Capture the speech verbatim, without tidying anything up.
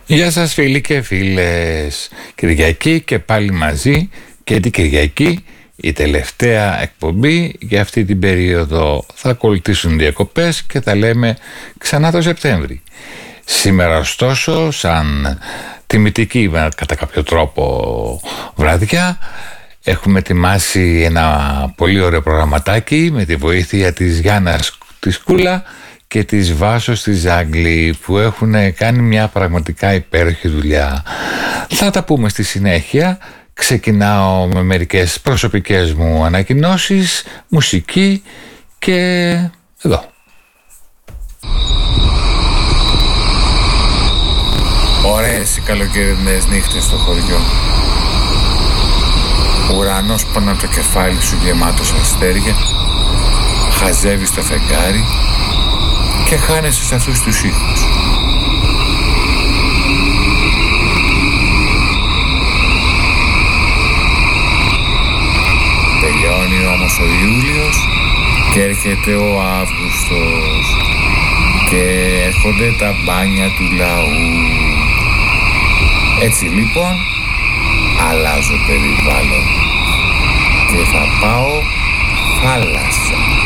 Γεια σας φίλοι και φίλες. Κυριακή και πάλι μαζί, και την Κυριακή η τελευταία εκπομπή για αυτή την περίοδο. Θα ακολουθήσουν διακοπές και τα λέμε ξανά το Σεπτέμβρη. Σήμερα ωστόσο, σαν τιμητική κατά κάποιο τρόπο βραδιά, έχουμε ετοιμάσει ένα πολύ ωραίο προγραμματάκι με τη βοήθεια της Γιάννας της Κούλα και της Βάσος της Ζάγκλη, που έχουν κάνει μια πραγματικά υπέροχη δουλειά. Θα τα πούμε στη συνέχεια. Ξεκινάω με μερικές προσωπικές μου ανακοινώσεις, μουσική και εδώ. Ωραίες οι καλοκαιρινές νύχτες στο χωριό. Ουρανός πάνω από το κεφάλι σου γεμάτος αστέρια. Χαζεύεις το φεγγάρι και χάνεσαι σε αυτούς τους ήχους. Τελειώνει όμως ο Ιούλιος και έρχεται ο Αύγουστος και έρχονται τα μπάνια του λαού. Έτσι λοιπόν αλλάζω περιβάλλον και θα πάω θάλασσα.